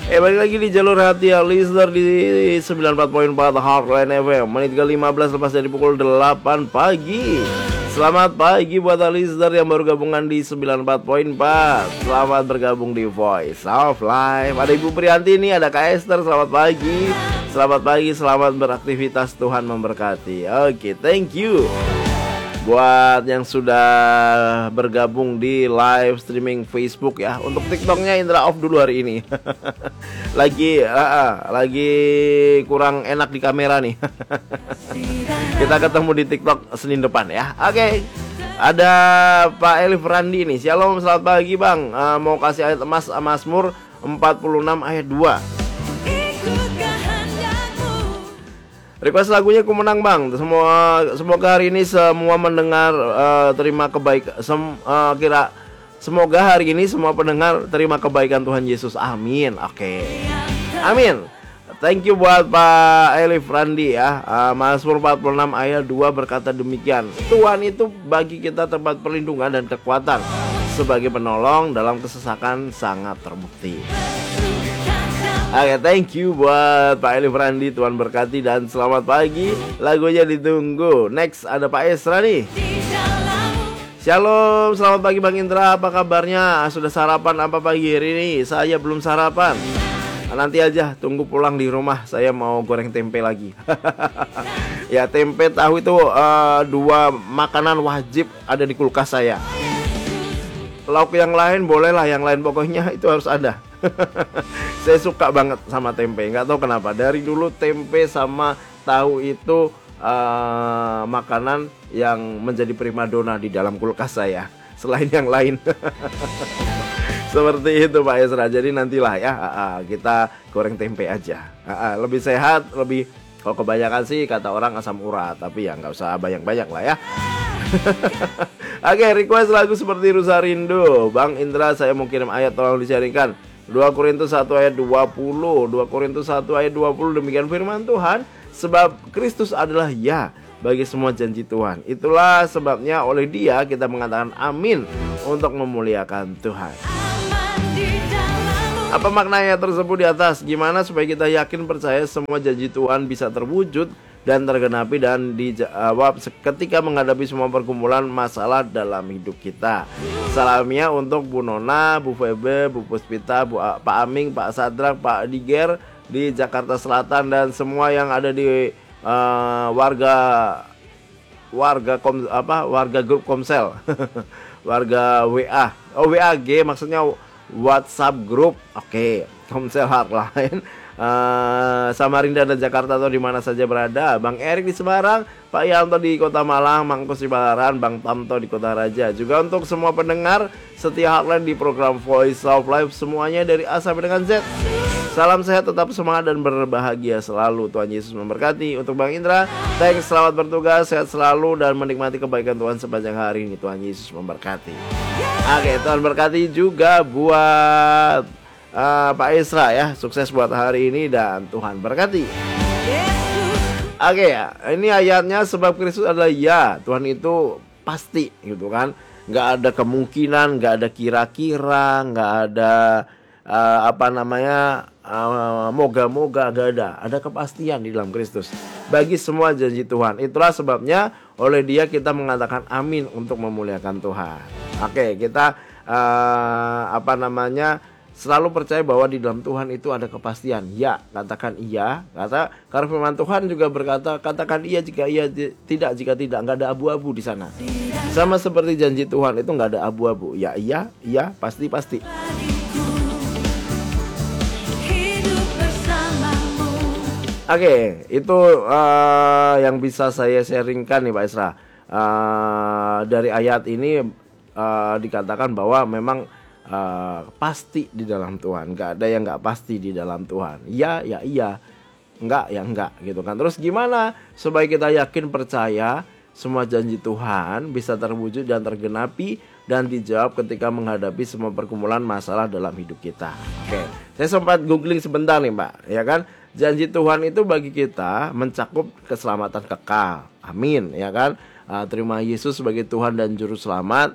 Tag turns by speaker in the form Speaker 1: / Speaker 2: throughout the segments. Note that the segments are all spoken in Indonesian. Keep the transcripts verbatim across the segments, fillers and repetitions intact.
Speaker 1: Eh balik lagi di jalur hati ya listener di sembilan puluh empat koma empat Heartline F M. Menit ke lima belas lepas dari pukul delapan pagi. Selamat pagi buat listener yang baru gabungan di sembilan puluh empat koma empat. Selamat bergabung di Voice of Life. Ada Ibu Priyanti nih, ada Kak Esther. Selamat pagi. Selamat pagi, selamat beraktivitas, Tuhan memberkati. Oke, thank you buat yang sudah bergabung di live streaming Facebook ya. Untuk TikToknya Indra off dulu hari ini. Lagi uh, uh, lagi kurang enak di kamera nih. Kita ketemu di TikTok Senin depan ya. Oke, okay. Ada Pak Elif Randi nih. Shalom, selamat pagi Bang. uh, Mau kasih ayat emas Mazmur empat puluh enam ayat dua. Request lagunya ku menang Bang. Semua semoga hari ini semua mendengar uh, terima kebaikan sem, uh, kira semoga hari ini semua pendengar terima kebaikan Tuhan Yesus. Amin. Oke. Okay. Amin. Thank you buat Pak Elif Randi ya. uh, Mazmur empat puluh enam ayat dua berkata demikian. Tuhan itu bagi kita tempat perlindungan dan kekuatan, sebagai penolong dalam kesesakan sangat terbukti. Oke, okay, thank you buat Pak Elif Randi. Tuhan berkati dan selamat pagi. Lagunya ditunggu. Next ada Pak Esra nih. Shalom, selamat pagi Bang Indra. Apa kabarnya? Sudah sarapan apa pagi hari ini? Saya belum sarapan. Nanti aja, tunggu pulang di rumah. Saya mau goreng tempe lagi. Ya, tempe tahu itu uh, dua makanan wajib ada di kulkas saya. Lauk yang lain bolehlah, yang lain pokoknya itu harus ada. Saya suka banget sama tempe, nggak tahu kenapa. Dari dulu tempe sama tahu itu uh, makanan yang menjadi primadona di dalam kulkas saya, selain yang lain. Seperti itu Pak Esra. Jadi nantilah ya, uh, uh, kita goreng tempe aja. uh, uh, Lebih sehat, lebih, kalau kebanyakan sih kata orang asam urat. Tapi ya nggak usah banyak-banyak lah ya. Oke, okay, request lagu seperti Rusa Rindu. Bang Indra, saya mau kirim ayat, tolong dicarikan dua Korintus satu ayat dua puluh. dua Korintus satu ayat dua puluh. Demikian firman Tuhan, sebab Kristus adalah ya bagi semua janji Tuhan. Itulah sebabnya oleh Dia kita mengatakan amin untuk memuliakan Tuhan. Apa maknanya tersebut di atas? Gimana supaya kita yakin percaya semua janji Tuhan bisa terwujud dan tergenapi dan dijawab ketika menghadapi semua pergumulan masalah dalam hidup kita. Salamnya untuk Bu Nona, Bu Febe, Bu Puspita, Bu A, Pak Aming, Pak Sadrak, Pak Diger di Jakarta Selatan, dan semua yang ada di uh, warga warga kom, apa warga grup Komsel. Warga W A. Oh, W A G maksudnya WhatsApp grup. Oke, okay. Komsel Hardline. Uh, Samarinda dan Jakarta atau di mana saja berada. Bang Erik di Semarang, Pak Yanto di Kota Malang, Mang Kus di Ballaran, Bang Tamto di Kota Raja. Juga untuk semua pendengar setia Heartline di program Voice of Life, semuanya dari A sampai dengan Z. Salam sehat, tetap semangat dan berbahagia selalu. Tuhan Yesus memberkati. Untuk Bang Indra, thanks, selamat bertugas, sehat selalu dan menikmati kebaikan Tuhan sepanjang hari ini. Tuhan Yesus memberkati. Oke, Tuhan berkati juga buat Uh, Pak Esra ya, sukses buat hari ini dan Tuhan berkati. Oke okay, ya, ini ayatnya, sebab Kristus adalah ya, Tuhan itu pasti gitu kan. Nggak ada kemungkinan, nggak ada kira-kira, nggak ada uh, apa namanya uh, moga-moga, nggak ada. Ada kepastian di dalam Kristus bagi semua janji Tuhan. Itulah sebabnya oleh Dia kita mengatakan amin untuk memuliakan Tuhan. Oke okay, kita uh, apa namanya selalu percaya bahwa di dalam Tuhan itu ada kepastian. Ya, katakan iya. Kata karena firman Tuhan juga berkata, katakan iya jika iya, tidak jika tidak. Nggak ada abu-abu di sana. Sama seperti janji Tuhan itu nggak ada abu-abu. Ya iya, iya, pasti pasti. Oke, okay, itu uh, yang bisa saya sharingkan nih Pak Esra. Uh, dari ayat ini uh, dikatakan bahwa memang Uh, pasti di dalam Tuhan, nggak ada yang nggak pasti di dalam Tuhan. Ya, ya iya, enggak ya enggak gitu kan. Terus gimana supaya kita yakin percaya semua janji Tuhan bisa terwujud dan tergenapi dan dijawab ketika menghadapi semua pergumulan masalah dalam hidup kita. Oke, saya sempat googling sebentar nih Mbak, ya kan. Janji Tuhan itu bagi kita mencakup keselamatan kekal. Amin, ya kan. Uh, terima Yesus sebagai Tuhan dan Juru Selamat.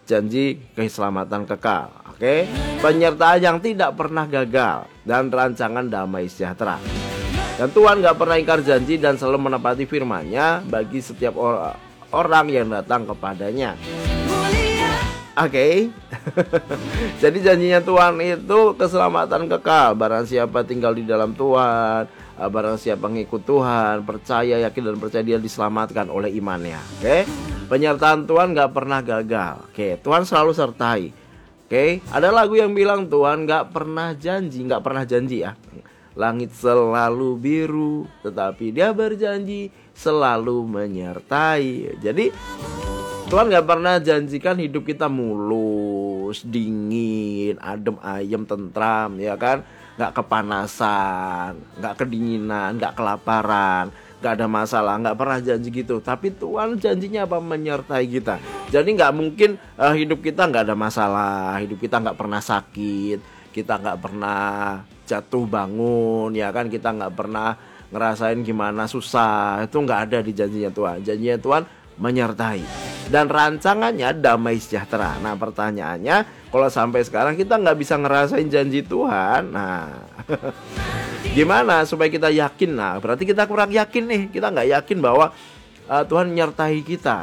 Speaker 1: janji keselamatan kekal. Oke, penyertaan yang tidak pernah gagal dan rancangan damai sejahtera. Dan Tuhan gak pernah ingkar janji dan selalu menepati firman-Nya bagi setiap or orang yang datang kepadanya. Oke, okay. Jadi janjinya Tuhan itu keselamatan kekal. Barang siapa tinggal di dalam Tuhan, barang siapa ngikut Tuhan, percaya, yakin dan percaya, dia diselamatkan oleh imannya. Oke, okay. Penyertaan Tuhan gak pernah gagal. Oke, okay. Tuhan selalu sertai. Oke, okay. Ada lagu yang bilang Tuhan gak pernah janji, gak pernah janji ya. Langit selalu biru, tetapi dia berjanji selalu menyertai. Jadi Tuhan gak pernah janjikan hidup kita mulus, dingin, adem ayem, tentram, ya kan? Gak kepanasan, gak kedinginan, gak kelaparan, gak ada masalah, gak pernah janji gitu. Tapi Tuhan janjinya apa? Menyertai kita. Jadi gak mungkin uh, hidup kita gak ada masalah, hidup kita gak pernah sakit, kita nggak pernah jatuh bangun, ya kan? Kita nggak pernah ngerasain gimana susah. Itu nggak ada di janjinya Tuhan. Janjinya Tuhan menyertai dan rancangannya damai sejahtera. Nah pertanyaannya, kalau sampai sekarang kita nggak bisa ngerasain janji Tuhan, nah gimana supaya kita yakin? Nah berarti kita kurang yakin nih. Kita nggak yakin bahwa uh, Tuhan menyertai kita.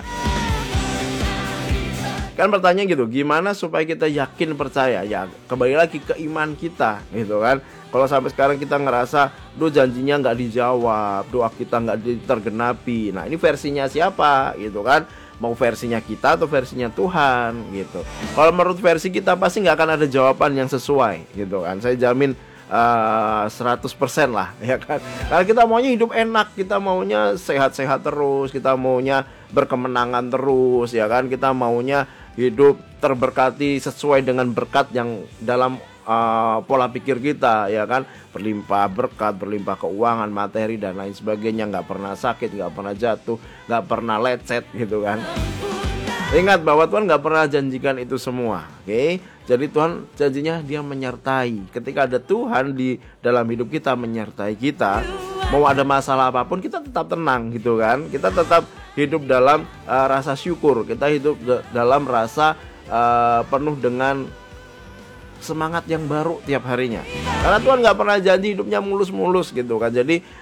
Speaker 1: Kan pertanyaan gitu, gimana supaya kita yakin percaya? Ya kembali lagi ke iman kita gitu kan. Kalau sampai sekarang kita ngerasa duh janjinya nggak dijawab, doa kita nggak tergenapi. Nah ini versinya siapa gitu kan? Mau versinya kita atau versinya Tuhan gitu. Kalau menurut versi kita pasti nggak akan ada jawaban yang sesuai gitu kan. Saya jamin uh, seratus persen lah ya kan. Karena kita maunya hidup enak, kita maunya sehat-sehat terus, kita maunya berkemenangan terus ya kan. Kita maunya hidup terberkati sesuai dengan berkat yang dalam uh, pola pikir kita ya kan, berlimpah berkat, berlimpah keuangan, materi dan lain sebagainya, nggak pernah sakit, nggak pernah jatuh, nggak pernah lecet gitu kan. Ingat bahwa Tuhan nggak pernah janjikan itu semua, oke? Okay? Jadi Tuhan janjinya dia menyertai. Ketika ada Tuhan di dalam hidup kita menyertai kita, mau ada masalah apapun kita tetap tenang gitu kan. Kita tetap hidup dalam uh, rasa syukur. Kita hidup de- dalam rasa uh, penuh dengan semangat yang baru tiap harinya. Karena Tuhan nggak pernah janji hidupnya mulus-mulus gitu kan. Jadi